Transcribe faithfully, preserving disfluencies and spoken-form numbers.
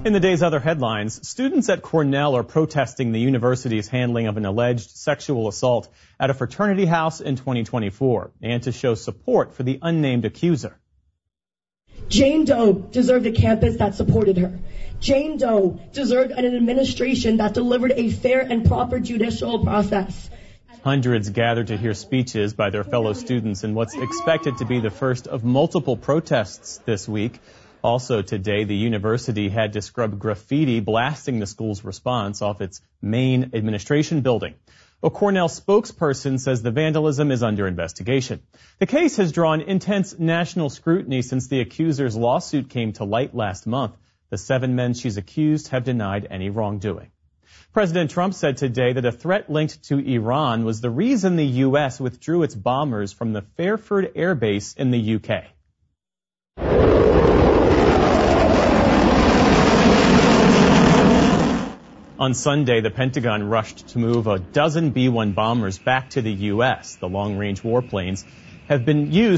In the day's other headlines, students at Cornell are protesting the university's handling of an alleged sexual assault at a fraternity house in twenty twenty-four and to show support for the unnamed accuser. Jane Doe deserved a campus that supported her. Jane Doe deserved an administration that delivered a fair and proper judicial process. Hundreds gathered to hear speeches by their fellow students in what's expected to be the first of multiple protests this week. Also today, the university had to scrub graffiti blasting the school's response off its main administration building. A Cornell spokesperson says the vandalism is under investigation. The case has drawn intense national scrutiny since the accuser's lawsuit came to light last month. The seven men she's accused have denied any wrongdoing. President Trump said today that a threat linked to Iran was the reason the U S withdrew its bombers from the Fairford Air Base in the U K. On Sunday, the Pentagon rushed to move a dozen B one bombers back to the U S. The long-range warplanes have been used